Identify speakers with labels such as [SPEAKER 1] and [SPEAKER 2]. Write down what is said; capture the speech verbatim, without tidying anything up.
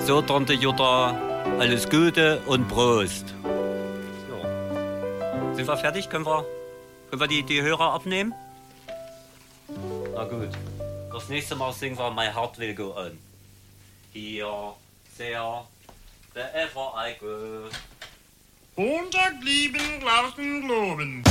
[SPEAKER 1] So, Tante Jutta, alles Gute und Prost. So. Sind wir fertig? Können wir, können wir die, die Hörer abnehmen? Na gut. Das nächste Mal singen wir My Heart Will Go On. Hier, sehr, wherever I go.
[SPEAKER 2] Montag lieben, lassen, loben.